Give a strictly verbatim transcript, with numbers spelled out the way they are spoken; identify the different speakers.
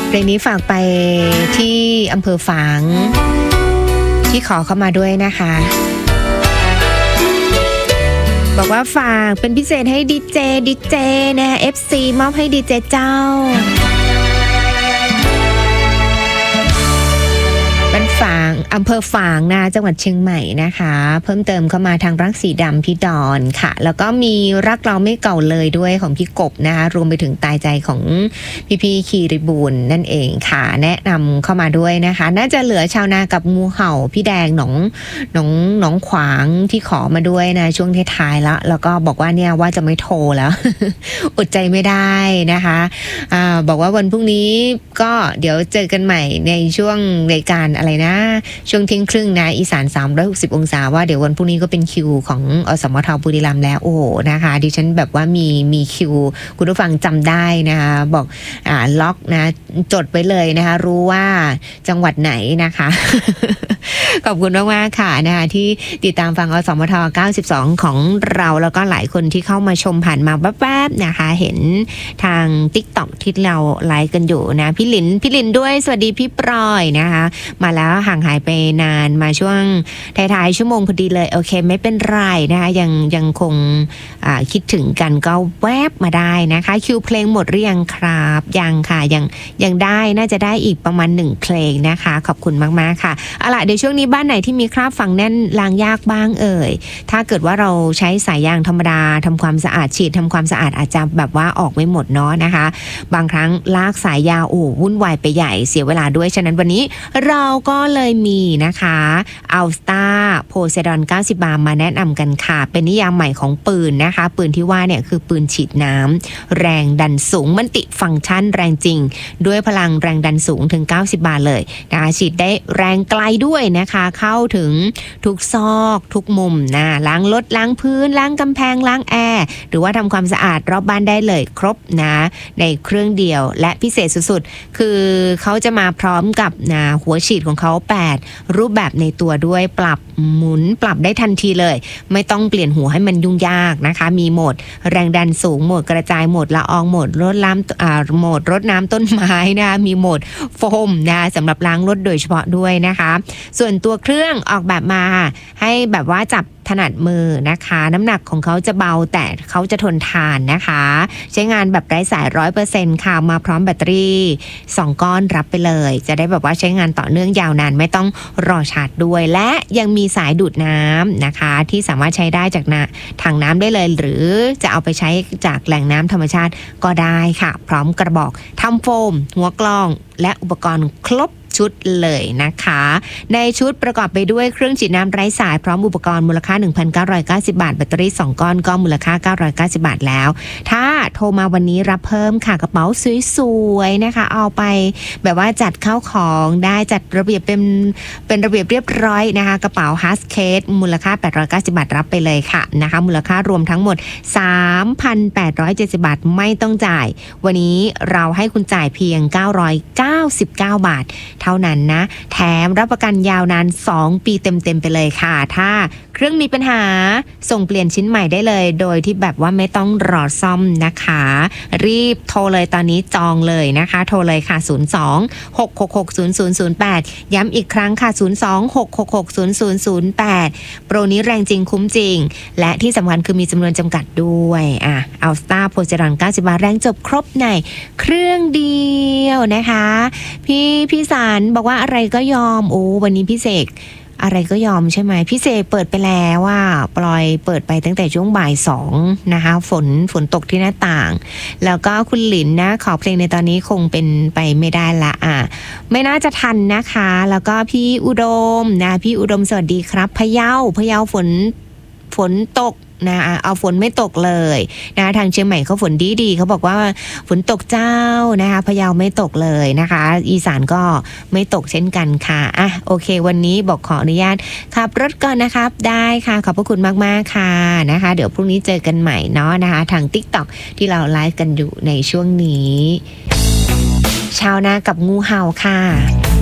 Speaker 1: เพลงนี้ฝากไปที่อำเภอฝางที่ขอเข้ามาด้วยนะคะบอกว่าฝากเป็นพิเศษให้ดีเจดีเจนะ เอฟ ซี มอบให้ดีเจเจ้าเป็นฝางอำเภอฝางนะจังหวัดเชียงใหม่นะคะเพิ่มเติมเข้ามาทางรักสีดำพี่ดอนค่ะแล้วก็มีรักเราไม่เก่าเลยด้วยของพี่กบนะคะรวมไปถึงตายใจของพี่พี่คีริบูลนั่นเองค่ะแนะนำเข้ามาด้วยนะคะน่าจะเหลือชาวนากับงูเห่าพี่แดงหนองหนองหนองขวางที่ขอมาด้วยนะช่วงท้ายๆแล้วแล้วก็บอกว่าเนี่ยว่าจะไม่โทรแล้ว อดใจไม่ได้นะคะอ่าบอกว่าวันพรุ่งนี้ก็เดี๋ยวเจอกันใหม่ในช่วงรายการอะไรนะช่วงเที่ยงครึ่งนะอีสานสามร้อยหกสิบองศาว่าเดี๋ยววันพรุ่งนี้ก็เป็นคิวของอสมทบุรีรัมย์แล้วโอ้โหนะคะดิฉันแบบว่ามีมีคิวคุณผู้ฟังจำได้นะคะบอกอ่าล็อกนะจดไว้เลยนะคะรู้ว่าจังหวัดไหนนะคะ ขอบคุณมากๆค่ะนะคะที่ติดตามฟังอสมทเก้าสิบสองของเราแล้วก็หลายคนที่เข้ามาชมผ่านมาแป๊บๆนะคะเห็นทาง TikTok ที่เราไลฟ์กันอยู่นะพี่หลินพี่หลินด้วยสวัสดีพี่ปรอยนะคะมาแล้วห่างหายไปนานมาช่วงท้ายๆชั่วโมงพอดีเลยโอเคไม่เป็นไรนะคะยังยังคงคิดถึงกันก็แวบมาได้นะคะคิวเพลงหมดหรือยังครับยังค่ะยังยังได้น่าจะได้อีกประมาณหนึ่งเพลงนะคะขอบคุณมากๆค่ะเอาล่ะเดี๋ยวช่วงนี้บ้านไหนที่มีคราบฝังแน่นล้างยากบ้างเอ่ยถ้าเกิดว่าเราใช้สายยางธรรมดาทำความสะอาดฉีดทำความสะอาดอาจจะแบบว่าออกไม่หมดเนาะนะคะบางครั้งลากสายยาวโอ้วุ่นวายไปใหญ่เสียเวลาด้วยฉะนั้นวันนี้เราก็เลยมีนะคะอัลสตาโพไซดอนเก้าสิบบาร์มาแนะนำกันค่ะเป็นนิยามใหม่ของปืนนะคะปืนที่ว่าเนี่ยคือปืนฉีดน้ำแรงดันสูงมัลติฟังก์ชันแรงจริงด้วยพลังแรงดันสูงถึงเก้าสิบบาร์เลยนะคะฉีดได้แรงไกลด้วยนะคะเข้าถึงทุกซอกทุกมุมนะล้างรถล้างพื้นล้างกำแพงล้างแอร์หรือว่าทำความสะอาดรอบบ้านได้เลยครบนะในเครื่องเดียวและพิเศษสุดๆคือเขาจะมาพร้อมกับนะหัวฉีดของเขาแปดรูปแบบในตัวด้วยปรับหมุนปรับได้ทันทีเลยไม่ต้องเปลี่ยนหัวให้มันยุ่งยากนะคะมีโหมดแรงดันสูงโหมดกระจายโหมดละอองโหมดรดน้ำอ่าโหมดรดน้ำต้นไม้นะมีโหมดโฟมนะสำหรับล้างรถโดยเฉพาะด้วยนะคะส่วนตัวเครื่องออกแบบมาให้แบบว่าจับถนัดมือนะคะน้ำหนักของเขาจะเบาแต่เขาจะทนทานนะคะใช้งานแบบไร้สาย ร้อยเปอร์เซ็นต์ ค่ะมาพร้อมแบตเตอรี่สองก้อนรับไปเลยจะได้แบบว่าใช้งานต่อเนื่องยาวนานไม่ต้องรอชาร์จด้วยและยังมีสายดูดน้ำนะคะที่สามารถใช้ได้จากถังน้ำได้เลยหรือจะเอาไปใช้จากแหล่งน้ำธรรมชาติก็ได้ค่ะพร้อมกระบอกทำโฟมหัวกล้องและอุปกรณ์ครบชุดเลยนะคะในชุดประกอบไปด้วยเครื่องฉีดน้ำไร้สายพร้อมอุปกรณ์มูลค่า หนึ่งพันเก้าร้อยเก้าสิบบาทแบตเตอรี่สองก้อนก็มูลค่าเก้าร้อยเก้าสิบบาทแล้วถ้าโทรมาวันนี้รับเพิ่มค่ะกระเป๋าสวยๆนะคะเอาไปแบบว่าจัดเข้าของได้จัดระเบียบเป็นเป็นระเบียบเรียบร้อยนะคะกระเป๋าฮัสเคสมูลค่าแปดร้อยเก้าสิบบาทรับไปเลยค่ะนะคะมูลค่ารวมทั้งหมด สามพันแปดร้อยเจ็ดสิบบาทไม่ต้องจ่ายวันนี้เราให้คุณจ่ายเพียงเก้าร้อยเก้าสิบเก้าบาทเท่านั้นนะแถมรับประกันยาวนานสองปีเต็มๆไปเลยค่ะถ้าเครื่องมีปัญหาส่งเปลี่ยนชิ้นใหม่ได้เลยโดยที่แบบว่าไม่ต้องรอซ่อมนะคะรีบโทรเลยตอนนี้จองเลยนะคะโทรเลยค่ะศูนย์สอง หก หก หก ศูนย์ ศูนย์ ศูนย์ แปดย้ำอีกครั้งค่ะศูนย์สอง หก หก หก ศูนย์ ศูนย์ ศูนย์ แปดโปรนี้แรงจริงคุ้มจริงและที่สำคัญคือมีจำนวนจำกัดด้วยอ่ะอัลสตาโพไซดอนเก้าสิบบาทแรงจบครบในเครื่องเดียวนะคะพี่พี่สารบอกว่าอะไรก็ยอมโอ้วันนี้พี่เสกอะไรก็ยอมใช่ไหมพี่เสกเปิดไปแล้วว่าปล่อยเปิดไปตั้งแต่ช่วงบ่ายสองนะคะฝนฝนตกที่หน้าต่างแล้วก็คุณหลินนะขอเพลงในตอนนี้คงเป็นไปไม่ได้ละอ่ะไม่น่าจะทันนะคะแล้วก็พี่อุดมนะพี่อุดมสวัสดีครับพะเยาพะเยาฝนฝนตกนะเอาฝนไม่ตกเลยนะทางเชียงใหม่เขาฝนดีดีเขาบอกว่าฝนตกเจ้านะคะพะเยาไม่ตกเลยนะคะอีสานก็ไม่ตกเช่นกันค่ะอ่ะโอเควันนี้บอกขออนุญาตขับรถก่อนนะครับได้ค่ะขอบพระคุณมากๆค่ะนะคะเดี๋ยวพรุ่งนี้เจอกันใหม่เนาะนะคะทาง TikTok ที่เราไลฟ์กันอยู่ในช่วงนี้ชาวนากับงูเห่าค่ะ